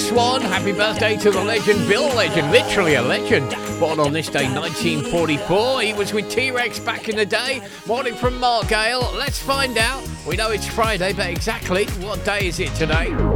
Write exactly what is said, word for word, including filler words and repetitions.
Swan. Happy birthday to the legend, Bill Legend, literally a legend. Born on this day, nineteen forty-four. He was with T-Rex back in the day. Morning from Mark Gale. Let's find out. We know it's Friday, but exactly what day is it today?